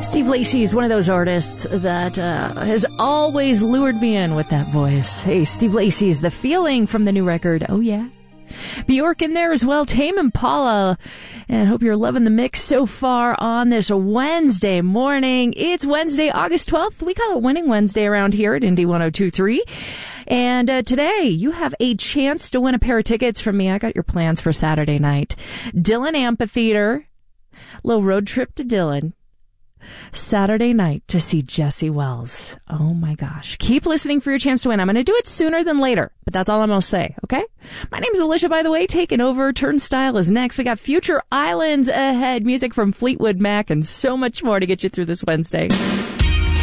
Steve Lacy is one of those artists that has always lured me in with that voice. Hey, Steve Lacy's The Feeling from the new record, Oh Yeah. Bjork in there as well, Tame Impala. And hope you're loving the mix so far on this Wednesday morning. It's Wednesday, August 12th. We call it Winning Wednesday around here at Indy 102.3. And today, you have a chance to win a pair of tickets from me. I got your plans for Saturday night. Dillon Amphitheater, little road trip to Dillon. Saturday night to see Jesse Wells. Oh my gosh. Keep listening for your chance to win. I'm going to do it sooner than later, but that's all I'm going to say, okay? My name's Alicia, by the way, taking over. Turnstile is next. We got Future Islands ahead, music from Fleetwood Mac, and so much more to get you through this Wednesday.